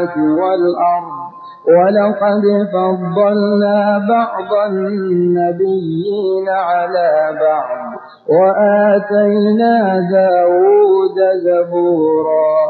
السماوات والأرض ولقد فضلنا بعض النبيين على بعض وآتينا داود زبورا